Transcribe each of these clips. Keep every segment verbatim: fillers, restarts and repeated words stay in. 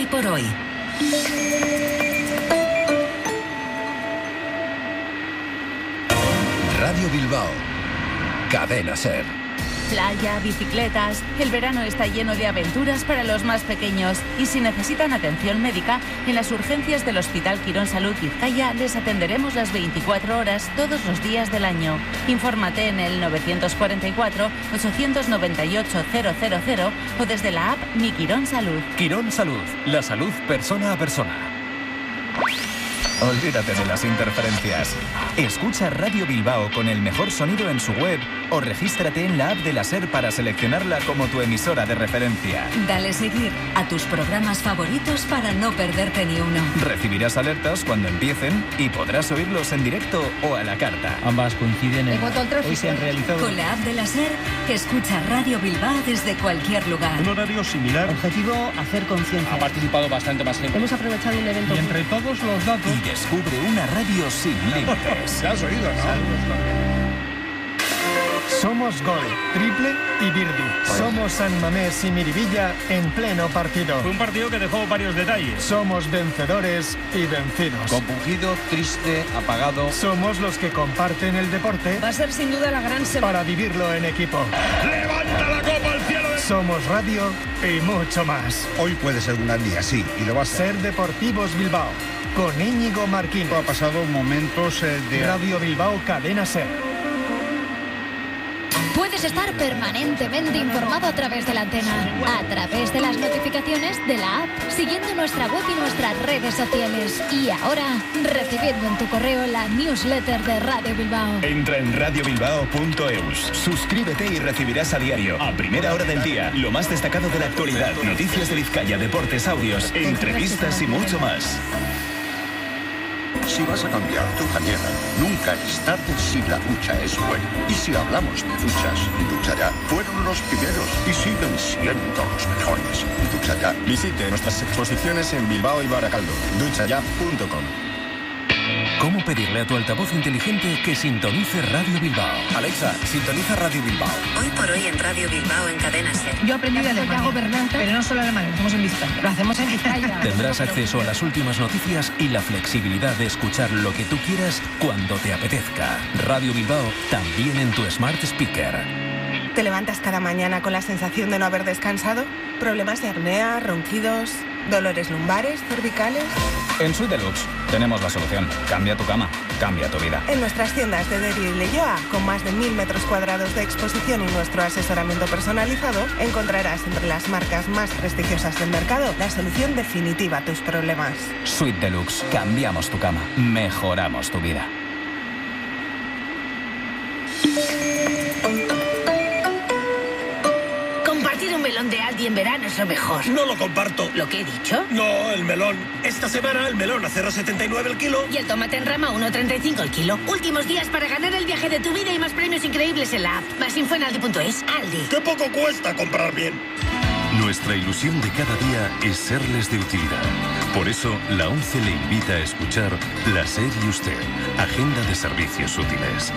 por hoy. Radio Bilbao, Cadena SER. Playa, bicicletas. El verano está lleno de aventuras para los más pequeños y si necesitan atención médica, en las urgencias del Hospital Quirón Salud Vizcaya les atenderemos las veinticuatro horas todos los días del año. Infórmate en el nueve cuatro cuatro, ocho nueve ocho, cero cero cero o desde la app Mi Quirón Salud. Quirón Salud, la salud persona a persona. Olvídate de las interferencias. Escucha Radio Bilbao con el mejor sonido en su web o regístrate en la app de la SER para seleccionarla como tu emisora de referencia. Dale seguir a tus programas favoritos para no perderte ni uno. Recibirás alertas cuando empiecen y podrás oírlos en directo o a la carta. Ambas coinciden en... Hoy se han realizado... Con la app de la SER, escucha Radio Bilbao desde cualquier lugar. Un horario similar. Objetivo, hacer conciencia. Ha participado bastante más gente. Hemos aprovechado un evento... Y entre todos los datos... Y descubre una radio sin límites. ¿Ya has oído, no? Somos Gol, Triple y Birdi. Somos San Mamés y Miribilla en pleno partido. Fue un partido que dejó varios detalles. Somos vencedores y vencidos. Compungido, triste, apagado. Somos los que comparten el deporte. Va a ser sin duda la gran semana. Para vivirlo en equipo. ¡Levanta la copa al cielo! Somos radio y mucho más. Hoy puede ser un gran día, sí, y lo va a ser. Ser Deportivos Bilbao, con Íñigo Marquín. Ha pasado momentos eh, de... Radio Bilbao, Cadena SER. Puedes estar permanentemente informado a través de la antena, a través de las notificaciones de la app, siguiendo nuestra web y nuestras redes sociales. Y ahora, recibiendo en tu correo la newsletter de Radio Bilbao. Entra en radio bilbao punto eus. Suscríbete y recibirás a diario, a primera hora del día, lo más destacado de la actualidad, noticias de Vizcaya, deportes, audios, entrevistas y mucho más. Si vas a cambiar tu bañera, nunca es tarde si la ducha es buena. Y si hablamos de duchas, Duchará fueron los primeros y siguen siendo los mejores. Duchará. Visite nuestras exposiciones en Bilbao y Baracaldo. duchaya punto com. ¿Cómo pedirle a tu altavoz inteligente que sintonice Radio Bilbao? Alexa, sintoniza Radio Bilbao. Hoy por hoy en Radio Bilbao en Cadena SER. Yo aprendí de Alemania, gobernante, pero no solo alemán, lo hacemos en Vizcaya. Lo hacemos en Vizcaya. Tendrás acceso a las últimas noticias y la flexibilidad de escuchar lo que tú quieras cuando te apetezca. Radio Bilbao, también en tu Smart Speaker. ¿Te levantas cada mañana con la sensación de no haber descansado? ¿Problemas de apnea, ronquidos, dolores lumbares, cervicales? En Suite Deluxe tenemos la solución. Cambia tu cama, cambia tu vida. En nuestras tiendas de Deri y Leioa, con más de mil metros cuadrados de exposición y nuestro asesoramiento personalizado, encontrarás entre las marcas más prestigiosas del mercado la solución definitiva a tus problemas. Suite Deluxe. Cambiamos tu cama, mejoramos tu vida. Un melón de Aldi en verano es lo mejor. No lo comparto. ¿Lo que he dicho? No, el melón. Esta semana el melón a cero coma setenta y nueve el kilo. Y el tomate en rama uno coma treinta y cinco el kilo. Últimos días para ganar el viaje de tu vida y más premios increíbles en la app. Más info en aldi punto es. Aldi. ¡Qué poco cuesta comprar bien! Nuestra ilusión de cada día es serles de utilidad. Por eso, la ONCE le invita a escuchar La SER y Usted, Agenda de Servicios Útiles.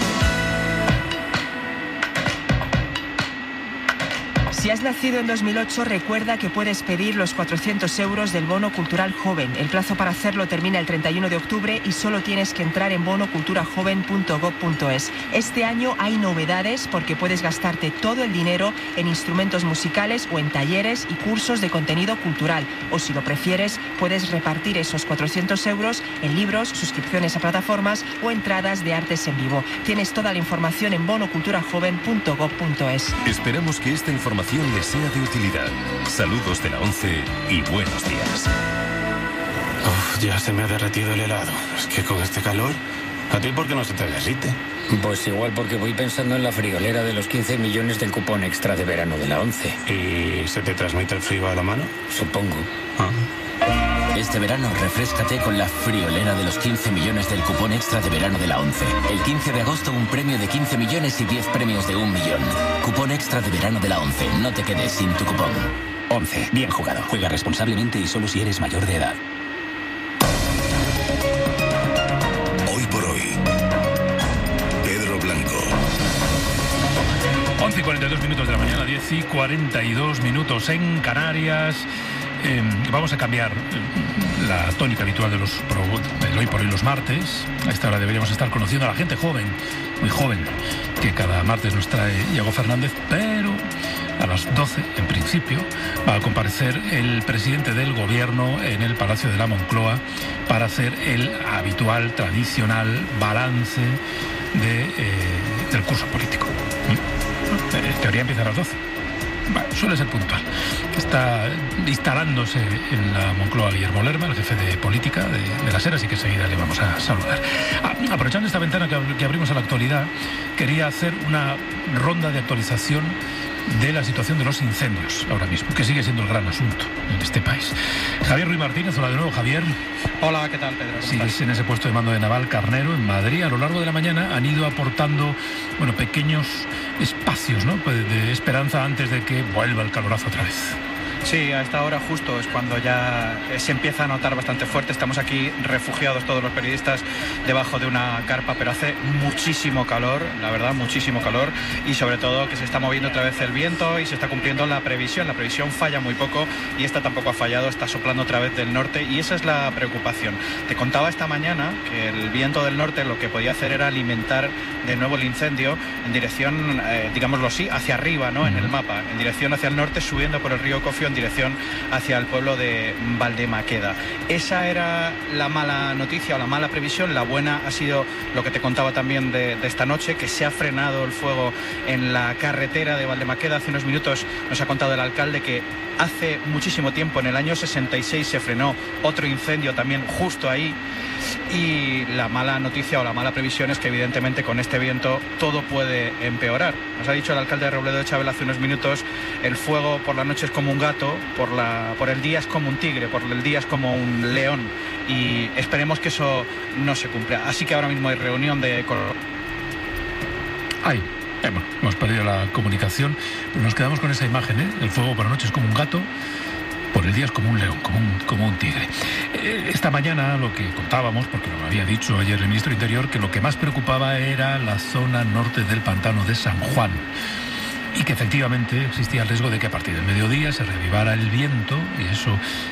Si has nacido en dos mil ocho, recuerda que puedes pedir los cuatrocientos euros del Bono Cultural Joven. El plazo para hacerlo termina el treinta y uno de octubre y solo tienes que entrar en bono cultura joven punto gob punto es. Este año hay novedades porque puedes gastarte todo el dinero en instrumentos musicales o en talleres y cursos de contenido cultural. O si lo prefieres, puedes repartir esos cuatrocientos euros en libros, suscripciones a plataformas o entradas de artes en vivo. Tienes toda la información en bono cultura joven punto gob punto es. Esperamos que esta información les sea de utilidad. Saludos de la ONCE y buenos días. Uf, ya se me ha derretido el helado. Es que con este calor, ¿a ti por qué no se te derrite? Pues igual porque voy pensando en la friolera de los quince millones del cupón extra de verano de la ONCE. ¿Y se te transmite el frío a la mano? Supongo. Ah. Este verano refréscate con la friolera de los quince millones del cupón extra de verano de la ONCE. El quince de agosto un premio de quince millones y diez premios de un millón. Cupón extra de verano de la ONCE. No te quedes sin tu cupón. ONCE. Bien jugado. Juega responsablemente y solo si eres mayor de edad. Hoy por hoy. Pedro Blanco. once y cuarenta y dos minutos de la mañana, diez y cuarenta y dos minutos en Canarias. Eh, vamos a cambiar la tónica habitual de los pro, el hoy por hoy los martes. A esta hora deberíamos estar conociendo a la gente joven, muy joven, que cada martes nos trae Iago Fernández, pero a las doce, en principio, va a comparecer el presidente del gobierno en el Palacio de la Moncloa para hacer el habitual, tradicional balance de, eh, del curso político. En teoría empieza a las doce. Bueno, suele ser puntual. Está instalándose en la Moncloa Guillermo Lerma, el jefe de política de, de la SER, así que enseguida le vamos a saludar. Ah, aprovechando esta ventana que, que abrimos a la actualidad, quería hacer una ronda de actualización de la situación de los incendios ahora mismo, que sigue siendo el gran asunto en este país. Javier Ruiz Martínez, hola de nuevo, Javier. Hola, ¿qué tal, Pedro? Sigues en ese puesto de mando de Naval Carnero en Madrid. A lo largo de la mañana han ido aportando, bueno, pequeños espacios, ¿no?, de esperanza antes de que vuelva el calorazo otra vez. Sí, a esta hora justo es cuando ya se empieza a notar bastante fuerte. Estamos aquí refugiados todos los periodistas debajo de una carpa, pero hace muchísimo calor, la verdad, muchísimo calor, y sobre todo que se está moviendo otra vez el viento y se está cumpliendo la previsión. La previsión falla muy poco y esta tampoco ha fallado, está soplando otra vez del norte y esa es la preocupación. Te contaba esta mañana que el viento del norte lo que podía hacer era alimentar de nuevo el incendio en dirección, eh, digámoslo así, hacia arriba, ¿no?, en el mapa, en dirección hacia el norte, subiendo por el río Cofio en dirección hacia el pueblo de Valdemaqueda. Esa era la mala noticia o la mala previsión. La buena ha sido lo que te contaba también de, de esta noche, que se ha frenado el fuego en la carretera de Valdemaqueda. Hace unos minutos nos ha contado el alcalde que hace muchísimo tiempo, en el año sesenta y seis, se frenó otro incendio también justo ahí. Y la mala noticia o la mala previsión es que evidentemente con este viento todo puede empeorar. Nos ha dicho el alcalde de Robledo de Chabel hace unos minutos, el fuego por la noche es como un gato, por, la, por el día es como un tigre, por el día es como un león, y esperemos que eso no se cumpla. Así que ahora mismo hay reunión de... Ay, eh, bueno, hemos perdido la comunicación, pero nos quedamos con esa imagen, ¿eh? El fuego por la noche es como un gato, por el día es como un león, como un, como un tigre. Eh, esta mañana lo que contábamos, porque lo había dicho ayer el ministro de Interior, que lo que más preocupaba era la zona norte del pantano de San Juan, y que efectivamente existía el riesgo de que a partir del mediodía se reavivara el viento y eso